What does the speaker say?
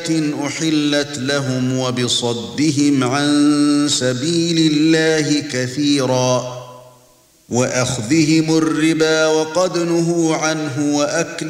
أحلت لهم وبصدهم عن سبيل الله كثيرا وأخذهم الربا وقد نهوا عنه